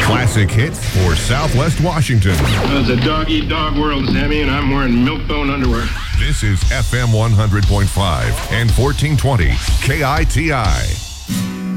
Classic hits for Southwest Washington. It's a dog-eat-dog world, Sammy, and I'm wearing milk-bone underwear. This is FM 100.5 and 1420 KITI.